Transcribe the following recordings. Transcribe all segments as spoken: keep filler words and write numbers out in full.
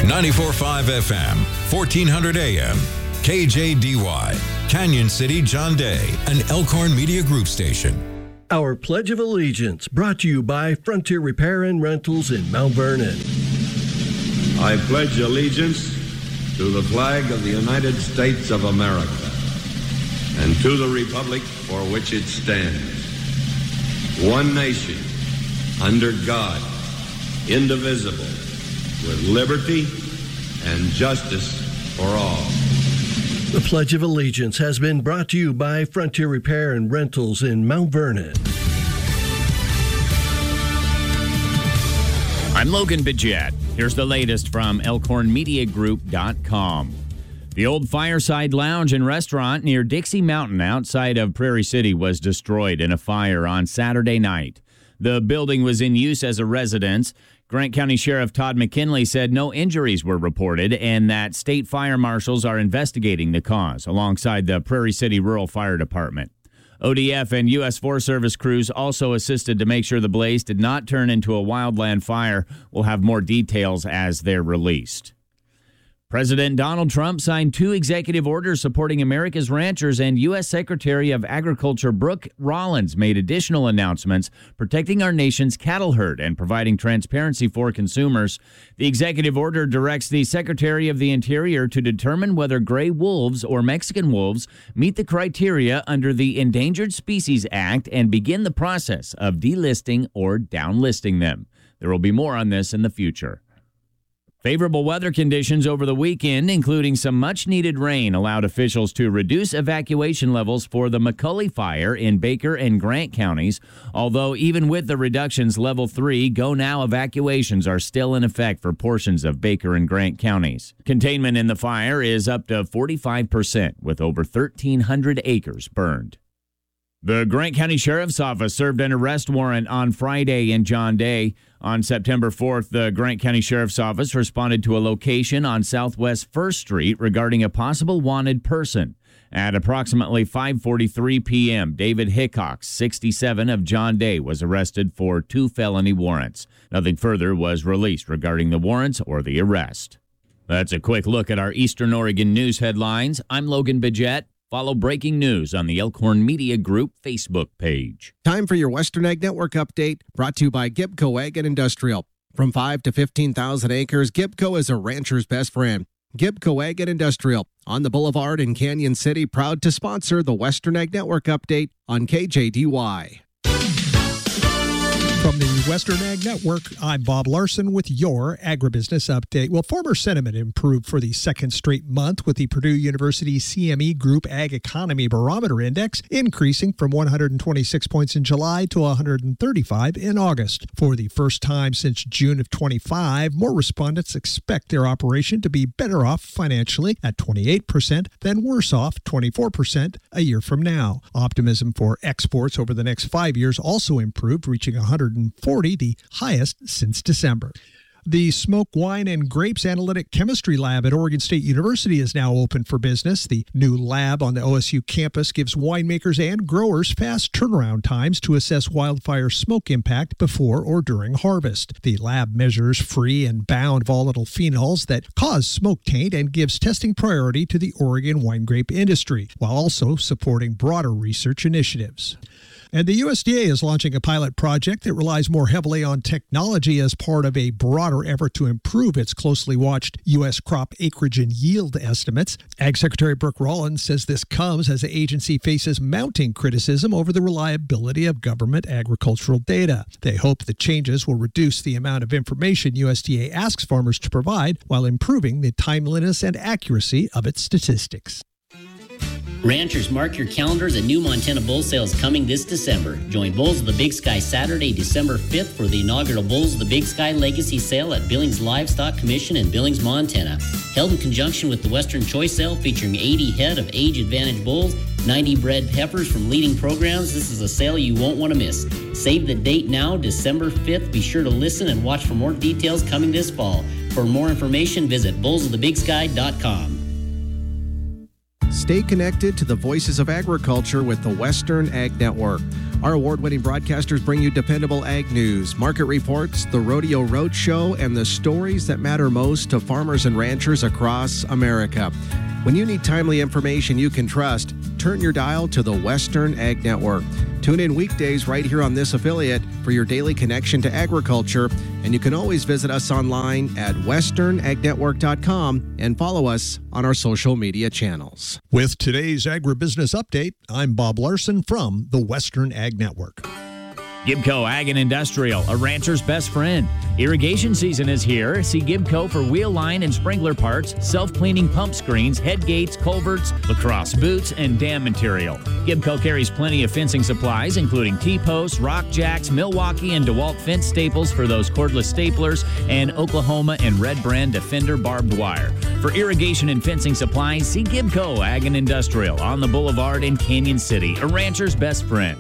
ninety-four point five F M, fourteen hundred A M, K J D Y, Canyon City, John Day, an Elkhorn Media Group station. Our Pledge of Allegiance brought to you by Frontier Repair and Rentals in Mount Vernon. I pledge allegiance to the flag of the United States of America and to the republic for which it stands, one nation, under God, indivisible, with liberty and justice for all. The Pledge of Allegiance has been brought to you by Frontier Repair and Rentals in Mount Vernon. I'm Logan Bidget. Here's the latest from Elkhorn Media Group dot com. The old Fireside Lounge and Restaurant near Dixie Mountain outside of Prairie City was destroyed in a fire on Saturday night. The building was in use as a residence. Grant County Sheriff Todd McKinley said no injuries were reported and that state fire marshals are investigating the cause alongside the Prairie City Rural Fire Department. O D F and U S Forest Service crews also assisted to make sure the blaze did not turn into a wildland fire. We'll have more details as they're released. President Donald Trump signed two executive orders supporting America's ranchers, and U S Secretary of Agriculture Brooke Rollins made additional announcements protecting our nation's cattle herd and providing transparency for consumers. The executive order directs the Secretary of the Interior to determine whether gray wolves or Mexican wolves meet the criteria under the Endangered Species Act and begin the process of delisting or downlisting them. There will be more on this in the future. Favorable weather conditions over the weekend, including some much-needed rain, allowed officials to reduce evacuation levels for the McCully Fire in Baker and Grant counties. Although even with the reductions, Level three Go-Now evacuations are still in effect for portions of Baker and Grant counties. Containment in the fire is up to forty-five percent, with over thirteen hundred acres burned. The Grant County Sheriff's Office served an arrest warrant on Friday in John Day. On September fourth, the Grant County Sheriff's Office responded to a location on Southwest First Street regarding a possible wanted person. At approximately five forty-three p.m., David Hickox, sixty-seven, of John Day, was arrested for two felony warrants. Nothing further was released regarding the warrants or the arrest. That's a quick look at our Eastern Oregon news headlines. I'm Logan Bidget. Follow breaking news on the Elkhorn Media Group Facebook page. Time for your Western Ag Network update, brought to you by Gibco Ag and Industrial. From five to fifteen thousand acres, Gibco is a rancher's best friend. Gibco Ag and Industrial, on the Boulevard in Canyon City, proud to sponsor the Western Ag Network update on K J D Y. From the Western Ag Network, I'm Bob Larson with your agribusiness update. Well, farmer sentiment improved for the second straight month, with the Purdue University C M E Group Ag Economy Barometer Index increasing from one hundred twenty-six points in July to one hundred thirty-five in August. For the first time since June of twenty-five, more respondents expect their operation to be better off financially at twenty-eight percent than worse off twenty-four percent a year from now. Optimism for exports over the next five years also improved, reaching one hundred forty, the highest since December. The Smoke, Wine, and Grapes Analytic Chemistry Lab at Oregon State University is now open for business. The new lab on the O S U campus gives winemakers and growers fast turnaround times to assess wildfire smoke impact before or during harvest. The lab measures free and bound volatile phenols that cause smoke taint and gives testing priority to the Oregon wine grape industry, while also supporting broader research initiatives. And the U S D A is launching a pilot project that relies more heavily on technology as part of a broader effort to improve its closely watched U S crop acreage and yield estimates. Ag Secretary Brooke Rollins says this comes as the agency faces mounting criticism over the reliability of government agricultural data. They hope the changes will reduce the amount of information U S D A asks farmers to provide while improving the timeliness and accuracy of its statistics. Ranchers, mark your calendars. A new Montana Bull Sale is coming this December. Join Bulls of the Big Sky Saturday, December fifth for the inaugural Bulls of the Big Sky Legacy Sale at Billings Livestock Commission in Billings, Montana. Held in conjunction with the Western Choice Sale, featuring eighty head of age advantage bulls, ninety bred heifers from leading programs. This is a sale you won't want to miss. Save the date now, December fifth. Be sure to listen and watch for more details coming this fall. For more information, visit bulls of the big sky dot com. Stay connected to the voices of agriculture with the Western Ag Network. Our award-winning broadcasters bring you dependable ag news, market reports, the Rodeo Roadshow, and the stories that matter most to farmers and ranchers across America. When you need timely information you can trust, turn your dial to the Western Ag Network. Tune in weekdays right here on this affiliate for your daily connection to agriculture, and you can always visit us online at western ag network dot com and follow us on our social media channels. With today's Agribusiness Update, I'm Bob Larson from the Western Ag Network. Gibco Ag and Industrial, a rancher's best friend. Irrigation season is here. See Gibco for wheel line and sprinkler parts, self-cleaning pump screens, head gates, culverts, lacrosse boots, and dam material. Gibco carries plenty of fencing supplies, including T-posts, rock jacks, Milwaukee and DeWalt fence staples for those cordless staplers, and Oklahoma and Red Brand Defender barbed wire. For irrigation and fencing supplies, see Gibco Ag and Industrial on the Boulevard in Canyon City, a rancher's best friend.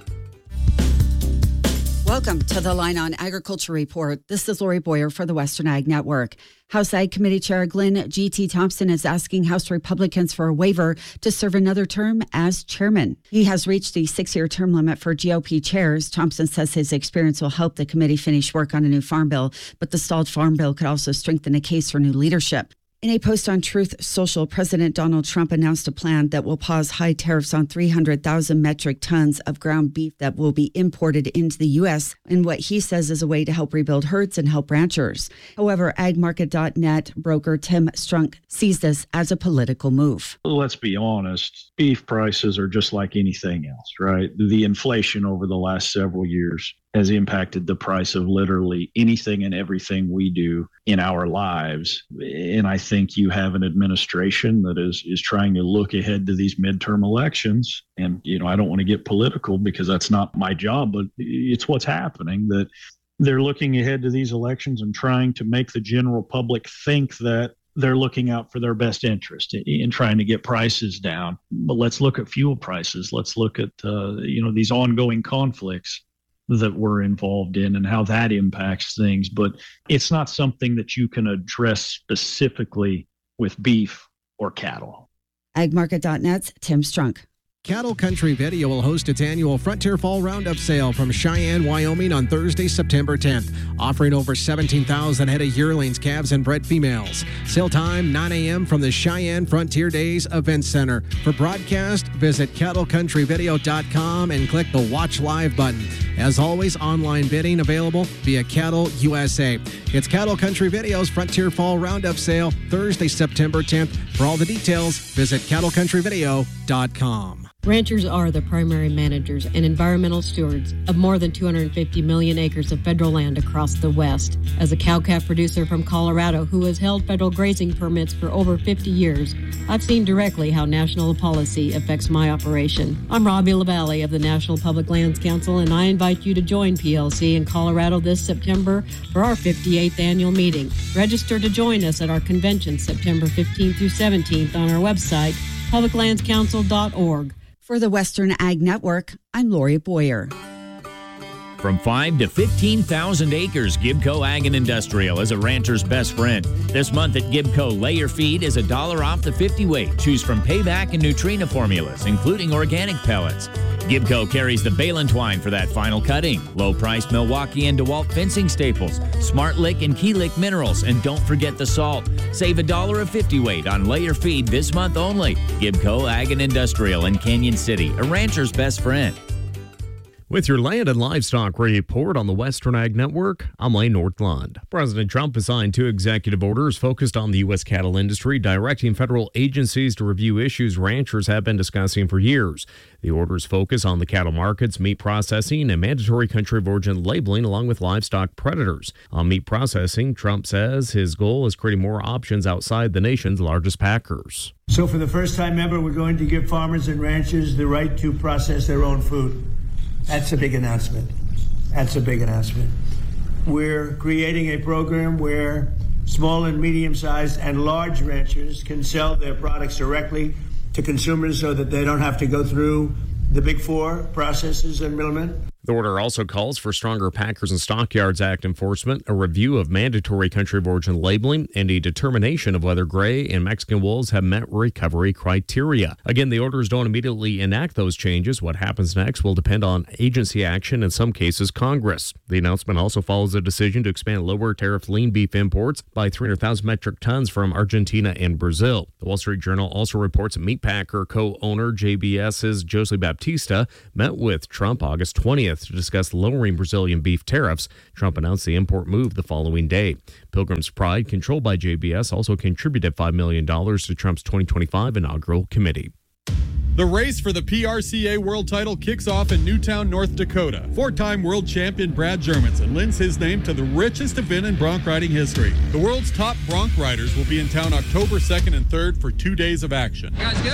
Welcome to the Line on Agriculture Report. This is Lori Boyer for the Western Ag Network. House Ag Committee Chair Glenn G T. Thompson is asking House Republicans for a waiver to serve another term as chairman. He has reached the six-year term limit for G O P chairs. Thompson says his experience will help the committee finish work on a new farm bill, but the stalled farm bill could also strengthen a case for new leadership. In a post on Truth Social, President Donald Trump announced a plan that will pause high tariffs on three hundred thousand metric tons of ground beef that will be imported into the U S in what he says is a way to help rebuild herds and help ranchers. However, ag market dot net broker Tim Strunk sees this as a political move. Let's be honest, beef prices are just like anything else, right? The inflation over the last several years has impacted the price of literally anything and everything we do in our lives. And I think you have an administration that is is trying to look ahead to these midterm elections. And, you know, I don't want to get political because that's not my job, but it's what's happening, that they're looking ahead to these elections and trying to make the general public think that they're looking out for their best interest in trying to get prices down. But let's look at fuel prices. Let's look at, uh, you know, these ongoing conflicts that we're involved in and how that impacts things. But it's not something that you can address specifically with beef or cattle. ag market dot net's Tim Strunk. Cattle Country Video will host its annual Frontier Fall Roundup sale from Cheyenne, Wyoming on Thursday, September tenth, offering over seventeen thousand head of yearlings, calves, and bred females. Sale time, nine a.m. from the Cheyenne Frontier Days Event Center. For broadcast, visit cattle country video dot com and click the Watch Live button. As always, online bidding available via Cattle U S A. It's Cattle Country Video's Frontier Fall Roundup sale, Thursday, September tenth. For all the details, visit cattle country video dot com. Ranchers are the primary managers and environmental stewards of more than two hundred fifty million acres of federal land across the West. As a cow-calf producer from Colorado who has held federal grazing permits for over fifty years, I've seen directly how national policy affects my operation. I'm Robbie LaValle of the National Public Lands Council, and I invite you to join P L C in Colorado this September for our fifty-eighth annual meeting. Register to join us at our convention September fifteenth through seventeenth on our website, public lands council dot org. For the Western Ag Network, I'm Lori Boyer. From five to fifteen thousand acres, Gibco Ag and Industrial is a rancher's best friend. This month at Gibco, Layer Feed is a dollar off the fifty weight. Choose from Payback and Nutrina formulas, including organic pellets. Gibco carries the bale and twine for that final cutting. Low-priced Milwaukee and DeWalt fencing staples, Smart Lick and Key Lick minerals, and don't forget the salt. Save a dollar a fifty weight on Layer Feed this month only. Gibco Ag and Industrial in Canyon City, a rancher's best friend. With your land and livestock report on the Western Ag Network, I'm Lane Northland. President Trump has signed two executive orders focused on the U S cattle industry, directing federal agencies to review issues ranchers have been discussing for years. The orders focus on the cattle markets, meat processing, and mandatory country of origin labeling, along with livestock predators. On meat processing, Trump says his goal is creating more options outside the nation's largest packers. So for the first time ever, we're going to give farmers and ranchers the right to process their own food. That's a big announcement. That's a big announcement. We're creating a program where small and medium-sized and large ranchers can sell their products directly to consumers so that they don't have to go through the big four processors and middlemen. The order also calls for stronger Packers and Stockyards Act enforcement, a review of mandatory country of origin labeling, and a determination of whether gray and Mexican wolves have met recovery criteria. Again, the orders don't immediately enact those changes. What happens next will depend on agency action, in some cases Congress. The announcement also follows a decision to expand lower tariff lean beef imports by three hundred thousand metric tons from Argentina and Brazil. The Wall Street Journal also reports Meatpacker co-owner J B S's Jose Baptista met with Trump August twentieth to discuss lowering Brazilian beef tariffs. Trump announced the import move the following day. Pilgrim's Pride, controlled by J B S, also contributed five million dollars to Trump's twenty twenty-five inaugural committee. The race for the P R C A world title kicks off in Newtown, North Dakota. Four-time world champion Brad Germanson lends his name to the richest event in bronc riding history. The world's top bronc riders will be in town October second and third for two days of action. You guys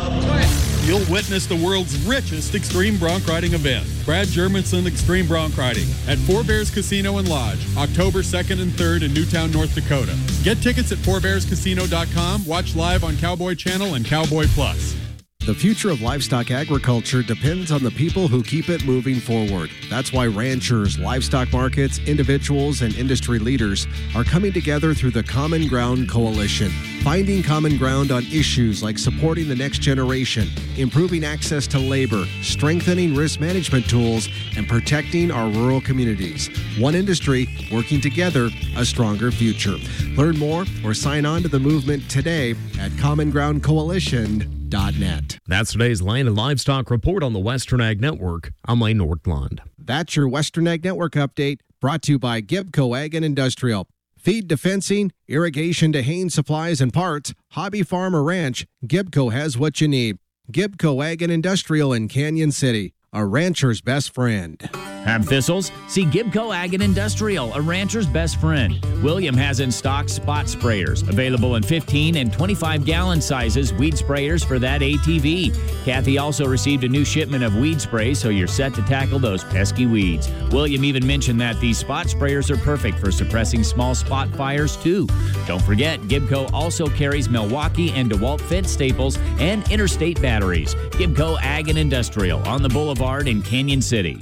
good? You'll witness the world's richest extreme bronc riding event, Brad Germanson Extreme Bronc Riding, at Four Bears Casino and Lodge, October second and third in Newtown, North Dakota. Get tickets at four bears casino dot com. Watch live on Cowboy Channel and Cowboy Plus. The future of livestock agriculture depends on the people who keep it moving forward. That's why ranchers, livestock markets, individuals, and industry leaders are coming together through the Common Ground Coalition, finding common ground on issues like supporting the next generation, improving access to labor, strengthening risk management tools, and protecting our rural communities. One industry working together, a stronger future. Learn more or sign on to the movement today at common ground coalition dot net. That's today's Land and Livestock Report on the Western Ag Network. I'm Lane Nordlund. That's your Western Ag Network update, brought to you by Gibco Ag and Industrial. Feed to fencing, irrigation to haying supplies and parts, hobby farm or ranch, Gibco has what you need. Gibco Ag and Industrial in Canyon City, a rancher's best friend. Have thistles? See Gibco Ag and Industrial, a rancher's best friend. William has in stock spot sprayers, available in fifteen and twenty-five gallon sizes, weed sprayers for that A T V. Kathy also received a new shipment of weed spray, so you're set to tackle those pesky weeds. William even mentioned that these spot sprayers are perfect for suppressing small spot fires, too. Don't forget, Gibco also carries Milwaukee and DeWalt fence staples and interstate batteries. Gibco Ag and Industrial on the Boulevard in Canyon City.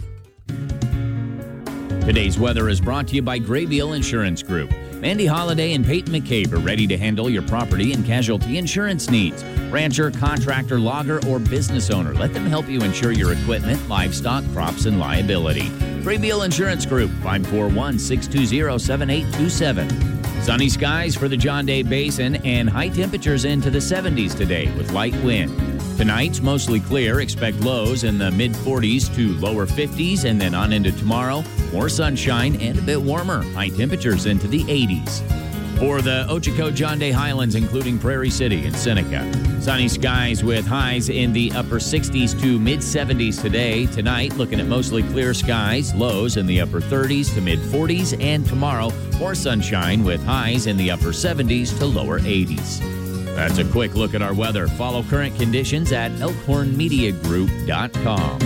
Today's weather is brought to you by Graybeal Insurance Group. Mandy Holiday and Peyton McCabe are ready to handle your property and casualty insurance needs. Rancher, contractor, logger, or business owner, let them help you insure your equipment, livestock, crops, and liability. Graybeal Insurance Group, five four one, six two zero, seven eight two seven. Sunny skies for the John Day Basin and high temperatures into the seventies today with light wind. Tonight's mostly clear. Expect lows in the mid forties to lower fifties, and then on into tomorrow, more sunshine and a bit warmer. High temperatures into the eighties. For the Ochoco John Day Highlands, including Prairie City and Seneca, sunny skies with highs in the upper sixties to mid seventies today. Tonight, looking at mostly clear skies, lows in the upper thirties to mid forties, and tomorrow, more sunshine with highs in the upper seventies to lower eighties. That's a quick look at our weather. Follow current conditions at elkhorn media group dot com.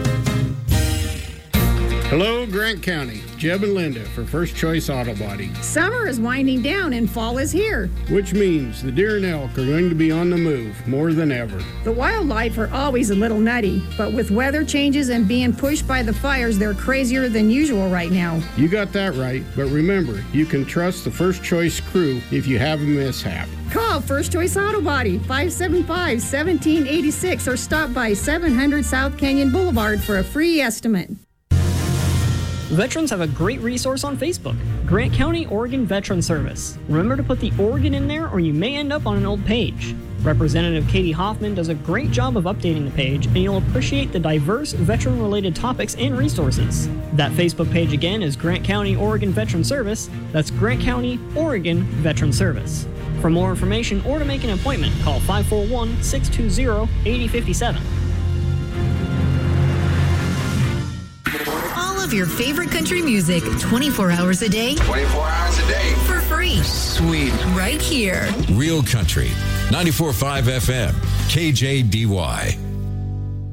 Hello, Grant County. Jeb and Linda for First Choice Auto Body. Summer is winding down and fall is here. Which means the deer and elk are going to be on the move more than ever. The wildlife are always a little nutty, but with weather changes and being pushed by the fires, they're crazier than usual right now. You got that right, but remember, you can trust the First Choice crew if you have a mishap. Call First Choice Auto Body, five seven five, one seven eight six, or stop by seven hundred South Canyon Boulevard for a free estimate. Veterans have a great resource on Facebook, Grant County Oregon Veteran Service. Remember to put the Oregon in there or you may end up on an old page. Representative Katie Hoffman does a great job of updating the page, and you'll appreciate the diverse veteran-related topics and resources. That Facebook page again is Grant County Oregon Veteran Service. That's Grant County Oregon Veteran Service. For more information or to make an appointment, call five four one, six two zero, eight zero five seven. All of your favorite country music, twenty-four hours a day. twenty-four hours a day. For free. Sweet. Right here. Real Country, ninety-four point five F M, K J D Y.